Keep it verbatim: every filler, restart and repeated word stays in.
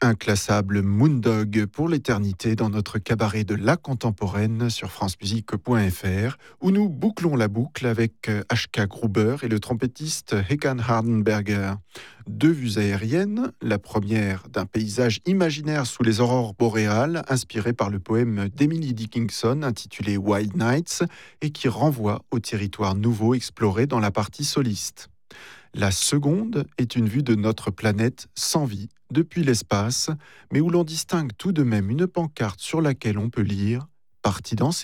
Inclassable Moondog pour l'éternité dans notre cabaret de la contemporaine sur francemusique point f r où nous bouclons la boucle avec H K Gruber et le trompettiste Hekan Hardenberger. Deux vues aériennes, la première d'un paysage imaginaire sous les aurores boréales inspiré par le poème d'Emily Dickinson intitulé Wild Nights et qui renvoie au territoire nouveau exploré dans la partie soliste. La seconde est une vue de notre planète sans vie, depuis l'espace, mais où l'on distingue tout de même une pancarte sur laquelle on peut lire « Parti danser ».